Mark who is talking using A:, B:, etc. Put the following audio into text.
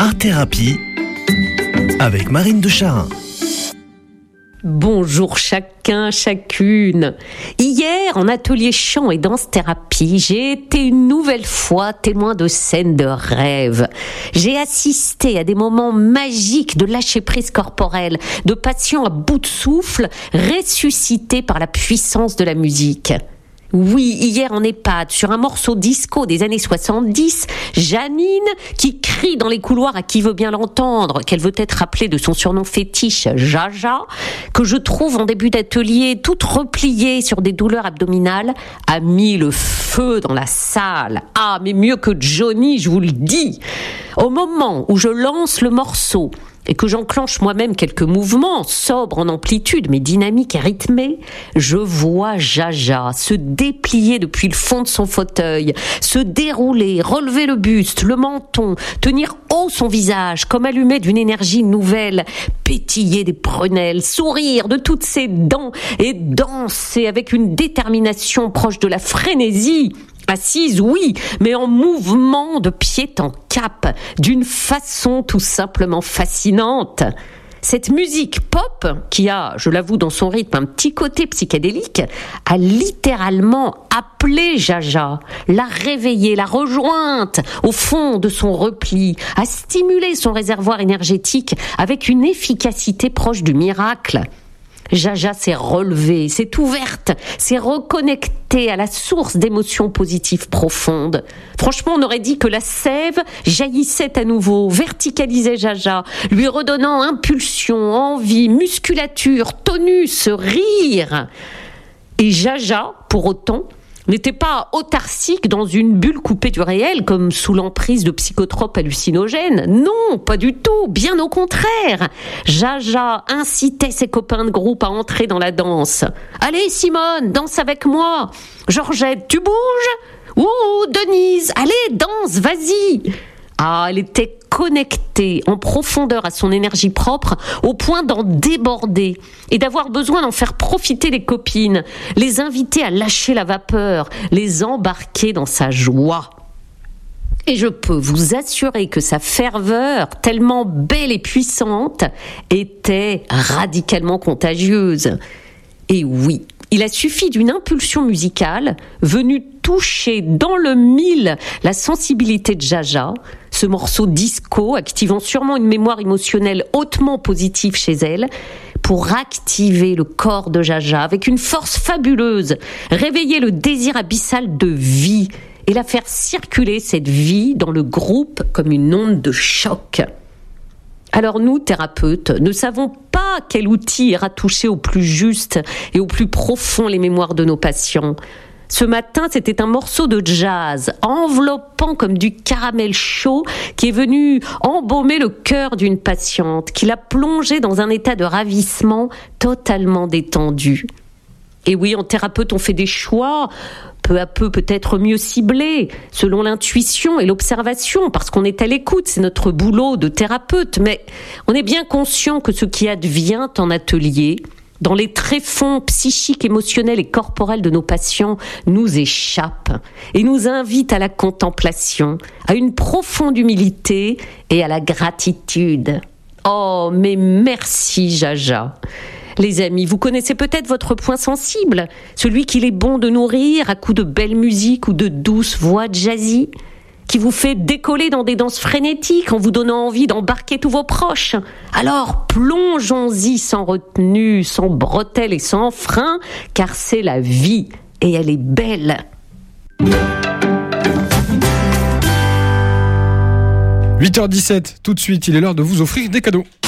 A: Art Thérapie avec Marine de Charin.
B: Bonjour chacun, chacune. Hier, en atelier chant et danse thérapie, j'ai été une nouvelle fois témoin de scènes de rêve. J'ai assisté à des moments magiques de lâcher prise corporelle, de patients à bout de souffle, ressuscités par la puissance de la musique. Oui, hier en EHPAD, sur un morceau disco des années 70, Janine, qui crie dans les couloirs à qui veut bien l'entendre, qu'elle veut être appelée de son surnom fétiche, Jaja, que je trouve en début d'atelier toute repliée sur des douleurs abdominales, a mis le feu dans la salle. Ah, mais mieux que Johnny, je vous le dis. Au moment où je lance le morceau, et que j'enclenche moi-même quelques mouvements, sobres en amplitude, mais dynamiques et rythmés, je vois Jaja se déplier depuis le fond de son fauteuil, se dérouler, relever le buste, le menton, tenir haut son visage, comme allumé d'une énergie nouvelle, pétiller des prunelles, sourire de toutes ses dents et danser avec une détermination proche de la frénésie. Assise, oui, mais en mouvement de pied en cap, d'une façon tout simplement fascinante. Cette musique pop, qui a, je l'avoue dans son rythme, un petit côté psychédélique, a littéralement appelé Jaja, l'a réveillée, l'a rejointe au fond de son repli, a stimulé son réservoir énergétique avec une efficacité proche du miracle. Jaja s'est relevée, s'est ouverte, s'est reconnectée à la source d'émotions positives profondes. Franchement, on aurait dit que la sève jaillissait à nouveau, verticalisait Jaja, lui redonnant impulsion, envie, musculature, tonus, rire. Et Jaja, pour autant, n'était pas autarcique dans une bulle coupée du réel, comme sous l'emprise de psychotropes hallucinogènes. Non, pas du tout, bien au contraire. Jaja incitait ses copains de groupe à entrer dans la danse. « Allez Simone, danse avec moi. Georgette, tu bouges ? Ouh, Denise, allez, danse, vas-y !» Ah, elle était connectée en profondeur à son énergie propre au point d'en déborder et d'avoir besoin d'en faire profiter les copines, les inviter à lâcher la vapeur, les embarquer dans sa joie. Et je peux vous assurer que sa ferveur, tellement belle et puissante, était radicalement contagieuse. Et oui, il a suffi d'une impulsion musicale venue toucher dans le mille la sensibilité de Jaja, ce morceau disco activant sûrement une mémoire émotionnelle hautement positive chez elle, pour activer le corps de Jaja avec une force fabuleuse, réveiller le désir abyssal de vie et la faire circuler cette vie dans le groupe comme une onde de choc. Alors nous, thérapeutes, ne savons pas quel outil ira toucher au plus juste et au plus profond les mémoires de nos patients. Ce matin, c'était un morceau de jazz, enveloppant comme du caramel chaud, qui est venu embaumer le cœur d'une patiente, qui l'a plongée dans un état de ravissement totalement détendu. Et oui, en thérapeute, on fait des choix, peu à peu peut-être mieux ciblés, selon l'intuition et l'observation, parce qu'on est à l'écoute, c'est notre boulot de thérapeute, mais on est bien conscient que ce qui advient en atelier, dans les tréfonds psychiques, émotionnels et corporels de nos patients, nous échappe et nous invite à la contemplation, à une profonde humilité et à la gratitude. Oh, mais merci Jaja. Les amis, vous connaissez peut-être votre point sensible, celui qu'il est bon de nourrir à coups de belle musique ou de douce voix jazzy, qui vous fait décoller dans des danses frénétiques en vous donnant envie d'embarquer tous vos proches. Alors plongeons-y sans retenue, sans bretelles et sans frein, car c'est la vie et elle est belle.
C: 8h17, tout de suite, il est l'heure de vous offrir des cadeaux.